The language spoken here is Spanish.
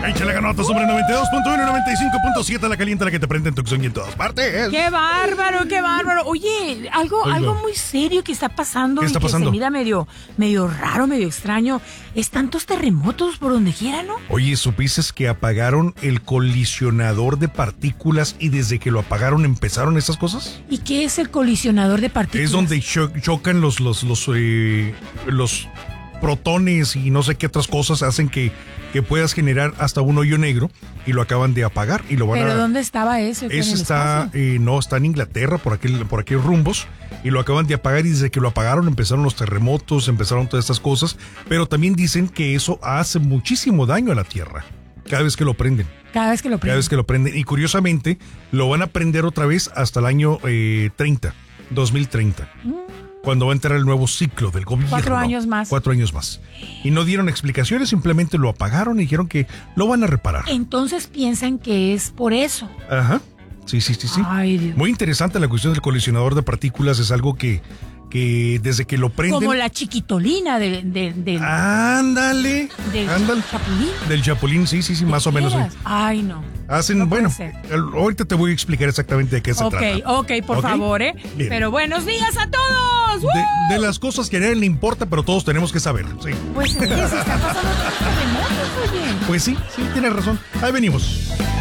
Échale ganota sobre 92.1 y 95.7, la caliente, la que te prende en Tucson y en todas partes. ¡Qué bárbaro, qué bárbaro! Oye, algo muy serio que está pasando. ¿Qué está pasando? Que se mira medio raro, medio extraño. Es tantos terremotos por donde quiera, ¿no? Oye, ¿supiste que apagaron el colisionador de partículas y desde que lo apagaron empezaron estas cosas? ¿Y qué es el colisionador de partículas? Es donde chocan los protones y no sé qué otras cosas hacen que puedas generar hasta un hoyo negro, y lo acaban de apagar y lo van ¿Pero dónde estaba eso? Ese está en Inglaterra, por aquellos rumbos, y lo acaban de apagar, y desde que lo apagaron empezaron los terremotos, empezaron todas estas cosas, pero también dicen que eso hace muchísimo daño a la Tierra cada vez que lo prenden. Cada vez que lo prenden. Y curiosamente lo van a prender otra vez hasta el año 2030. Cuando va a entrar el nuevo ciclo del gobierno. 4 años más. 4 años más. Y no dieron explicaciones, simplemente lo apagaron y dijeron que lo van a reparar. Entonces piensan que es por eso. Ajá. Sí. Ay, Dios. Muy interesante la cuestión del colisionador de partículas. Es algo que desde que lo prenden... Como la chiquitolina del Ándale. Chapulín. Del Chapulín, sí, más o menos. Sí. Ay, no. Hacen, no bueno, ahorita te voy a explicar exactamente de qué se trata. Ok, por favor, Bien. Pero buenos días a todos. De las cosas que a nadie le importa, pero todos tenemos que saber. Sí. Pues es que se están pasando terremotos, oye. Pues sí, tienes razón. Ahí venimos.